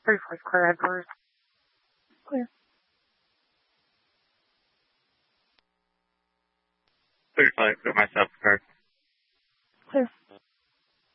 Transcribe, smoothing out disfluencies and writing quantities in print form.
34 clear headquarters. Clear. 35, put myself clear. Clear.